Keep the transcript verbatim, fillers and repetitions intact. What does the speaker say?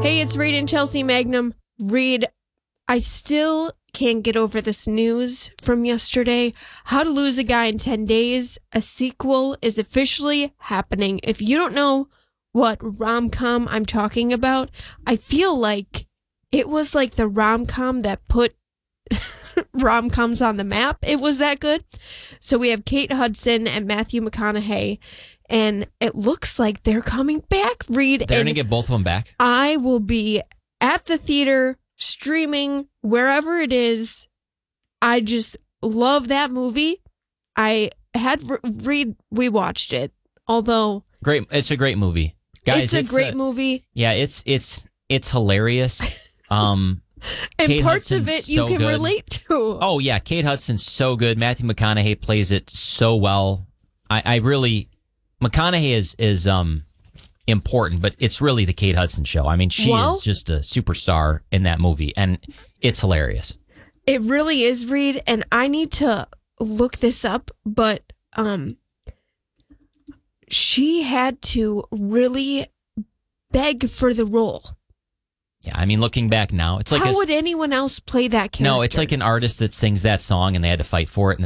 Hey, it's Reed and Chelsea Magnum. Reed, I still can't get over this news from yesterday. How to Lose a Guy in ten days. A sequel is officially happening. If you don't know what rom-com I'm talking about, I feel like it was like the rom-com that put rom-coms on the map. It was that good. So we have Kate Hudson and Matthew McConaughey, and it looks like they're coming back, Reed. They're going to get both of them back? I will be at the theater, streaming, wherever it is. I just love that movie. I had Reed, we watched it, although... Great. It's a great movie. Guys, it's a it's great a, movie. Yeah, it's it's it's hilarious. Um, and Kate parts Hudson's of it you so can good. relate to. Oh, yeah, Kate Hudson's so good. Matthew McConaughey plays it so well. I, I really... McConaughey is is um important, but it's really the Kate Hudson show. I mean, she well, is just a superstar in that movie, and it's hilarious. It really is, Reed, and I need to look this up, but um, she had to really beg for the role. Yeah, I mean, looking back now, it's like how a, would anyone else play that character? No, it's like an artist that sings that song, and they had to fight for it. And